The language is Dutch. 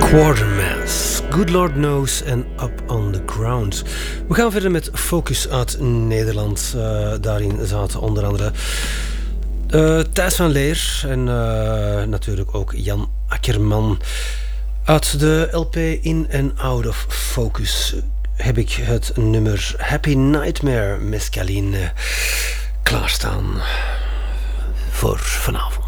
Quartermass, Good Lord Knows en Up on the Ground. We gaan verder met Focus uit Nederland. Daarin zaten onder andere Thijs van Leer en natuurlijk ook Jan Akkerman. Uit de LP In and Out of Focus heb ik het nummer Happy Nightmare Mescaline klaarstaan voor vanavond.